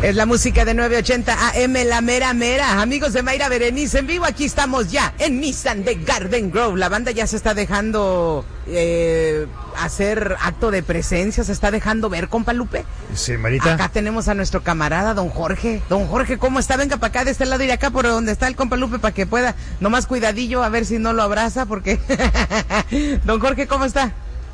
Es la música de 980 AM, la mera mera. Amigos de Mayra Berenice en vivo, aquí estamos ya en Nissan de Garden Grove. La banda ya se está dejando hacer acto de presencia, se está dejando ver, compa Lupe. Sí, Marita. Acá tenemos a nuestro camarada, don Jorge. Don Jorge, ¿cómo está? Venga para acá, de este lado y de acá por donde está el compa Lupe, para que pueda, nomás cuidadillo, a ver si no lo abraza, porque... Don Jorge, ¿cómo está?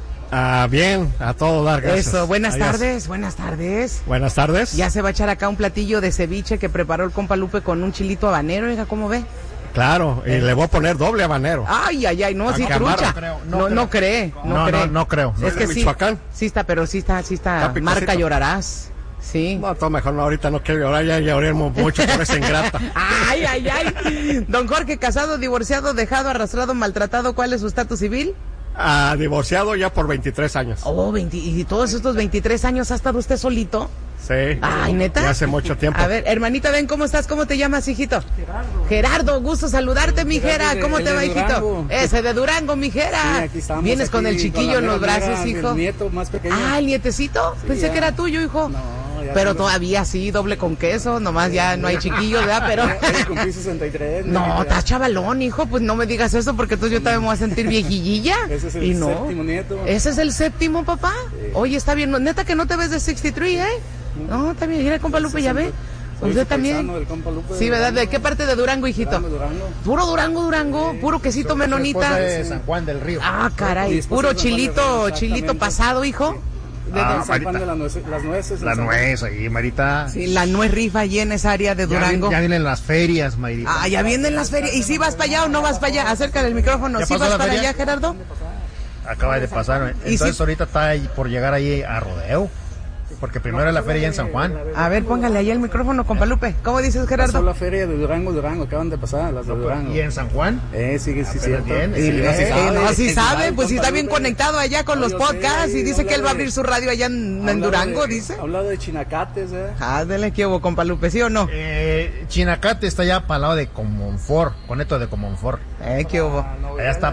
Bien, a todo dar, gracias. Eso, buenas Adiós. tardes, buenas tardes. Buenas tardes. Ya se va a echar acá un platillo de ceviche que preparó el compa Lupe con un chilito habanero, oiga, ¿cómo ve? Claro, y le voy a poner doble habanero. Ay, ay, ay, no, sí, trucha. No cree. No creo. Es que de sí, Michoacán. sí está, Está marca llorarás. Sí. No, todo mejor no, ahorita no quiero llorar, ya lloremos mucho por esa ingrata. Ay, ay, ay. Don Jorge, casado, divorciado, dejado, arrastrado, maltratado, ¿cuál es su estatus civil? Divorciado ya por 23 años. Oh, ¿y todos estos 23 años ha estado usted solito? Sí. Ay, ¿neta? Ya hace mucho tiempo. A ver, hermanita, ven, ¿cómo estás? ¿Cómo te llamas, hijito? Gerardo, gusto saludarte, mi Jera. ¿Cómo te va, hijito? Durango. Ese de Durango, mi Jera. Sí, aquí estamos. Vienes aquí con el chiquillo con en los brazos, hijo. El nieto más pequeño. Ah, el nietecito. Sí, Pensé ya. que era tuyo, hijo. No, ya Pero tengo- todavía sí, doble con queso, nomás ya no hay chiquillos, ¿verdad? Pero... Ya cumplí 63. No, estás chavalón, hijo, pues no me digas eso porque entonces yo también me voy a sentir viejillilla. Ese es el Y no. séptimo nieto. ¿Ese es el séptimo, papá? Sí. Oye, está bien, neta que no te ves de 63, ¿eh? No, está bien, mira, compa Lupe, ya ve. Soy Usted su también. paisano del compa Lupe Sí, ¿verdad? ¿De Durango. qué parte de Durango, hijito? Durango. Puro Durango, puro quesito menonita. de San Juan del Río. Ah, Mi caray, esposa puro es de San Juan del chilito Río, chilito exactamente. pasado, hijo. De- Ah, De San Juan Marita. de las nueces. La en San Juan. nuez ahí, Marita. Sí, la nuez rifa allí en esa área de Durango. Ya vienen las ferias, Marita. Ah, ya vienen las ferias. ¿Y si vas para allá o no vas para allá? Acércale el micrófono. ¿Ya ¿Sí pasó vas la para feria? allá, Gerardo? Acaba de pasar. ¿Y Entonces si- ahorita está ahí por llegar ahí a Rodeo. Porque primero es la feria en San Juan. A ver, póngale ahí el micrófono, compa Lupe. ¿Cómo dices, Pasó Gerardo? la feria de Durango, acaban de pasar las de Durango. ¿Y en San Juan? Sí, cierto. bien, Sí, sí, no, sí sí, sabe. No, sí Sí, sabe, pues sí compa está bien Lupe. conectado allá con No, los yo podcasts sé, y dice que él va a habla de- abrir su radio allá en Habla Durango, de- dice. Habla de chinacates, Ándale, ¿qué hubo, compa Lupe? ¿Sí o no? Chinacate está ya para el lado de Comonfort, Coneto de Comonfort. ¿Qué hubo? Allá está.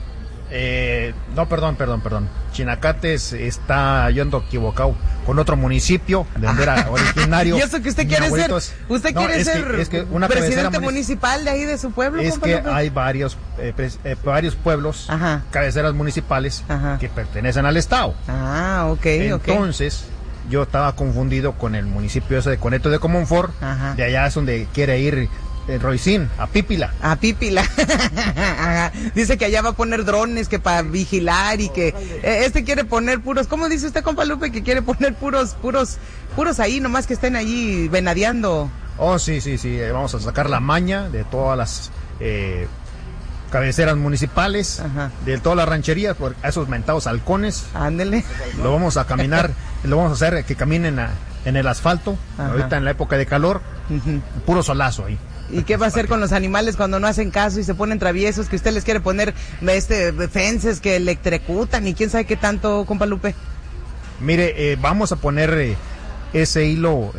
No, perdón. Chinacates está yendo equivocado con otro municipio de donde era originario. ¿Y eso que usted Mi quiere abuelito ser? es- ¿Usted No, quiere es que- ser es que una cabecera presidente municipal de ahí de su pueblo, Es compa que Lupe? hay varios pueblos, Ajá. cabeceras municipales, Ajá. que pertenecen al estado. Ah, ok. Entonces, yo estaba confundido con el municipio ese de Coneto de Comonfort. Ajá. De allá es donde quiere ir Roicín, a Pípila. A Pípila. Ajá. Dice que allá va a poner drones que para vigilar y que este quiere poner puros. ¿Cómo dice usted, compa Lupe, que quiere poner puros ahí, nomás que estén allí venadeando? Oh, sí, vamos a sacar la maña de todas las cabeceras municipales, Ajá. de todas las rancherías, por esos mentados halcones. Ándele. Lo vamos a caminar, lo vamos a hacer que caminen en el asfalto, Ajá. ahorita en la época de calor, Ujú. puro solazo ahí. ¿Y qué va a hacer con los animales cuando no hacen caso y se ponen traviesos, que usted les quiere poner fences que electrocutan y quién sabe qué tanto, compa Lupe? Mire, vamos a poner ese hilo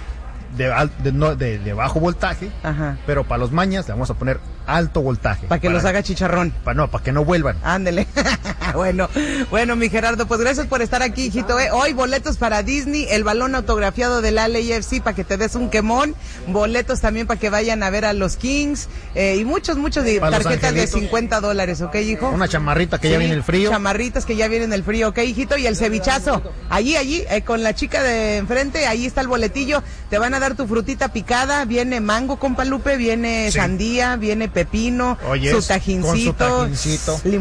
de bajo voltaje, Ajá. pero para los mañas le vamos a poner alto voltaje. Para que los haga chicharrón. Para que no vuelvan. Ándele. bueno, mi Gerardo, pues gracias por estar aquí, hijito. Hoy boletos para Disney, el balón autografiado del LAFC para que te des un quemón, boletos también para que vayan a ver a los Kings, y muchos de Para los tarjetas de angelitos. $50, ¿ok, hijo? Una chamarrita que ya viene el frío. Chamarritas que ya vienen el frío, ¿ok, hijito? Y el cevichazo. Allí, con la chica de enfrente, ahí está el boletillo. Te van a dar tu frutita picada, viene mango, compa Lupe, viene Sí. sandía, viene pepino, Oye, su con su tajincito, tajincito.